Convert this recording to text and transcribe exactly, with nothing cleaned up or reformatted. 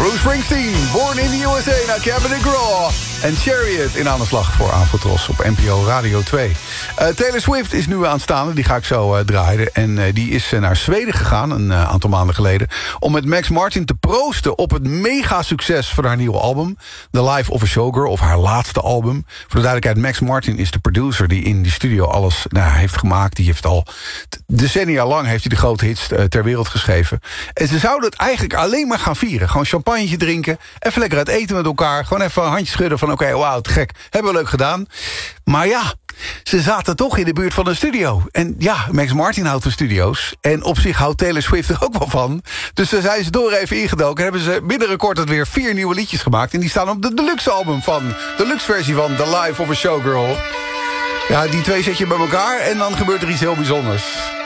Bruce Springsteen, Born in the U S A naar Cabinet Graw. En Chariot in aan de slag voor Avotros op N P O Radio twee. Uh, Taylor Swift is nu aanstaande, die ga ik zo uh, draaien. En uh, die is uh, naar Zweden gegaan, een uh, aantal maanden geleden... om met Max Martin te proosten op het mega-succes van haar nieuwe album... The Life of a Showgirl, of haar laatste album. Voor de duidelijkheid, Max Martin is de producer... die in die studio alles nou, heeft gemaakt. Die heeft al decennia lang heeft hij de grote hits uh, ter wereld geschreven. En ze zouden het eigenlijk alleen maar gaan vieren. Gewoon champagne drinken, even lekker uit eten met elkaar... gewoon even een handje schudden van oké, okay, wauw, te gek. Hebben we leuk gedaan. Maar ja, ze zaten toch in de buurt van een studio. En ja, Max Martin houdt van studio's. En op zich houdt Taylor Swift er ook wel van. Dus daar zijn ze door even ingedoken. En hebben ze binnen record weer vier nieuwe liedjes gemaakt. En die staan op de deluxe album van... de deluxe versie van The Life of a Showgirl. Ja, die twee zet je bij elkaar en dan gebeurt er iets heel bijzonders.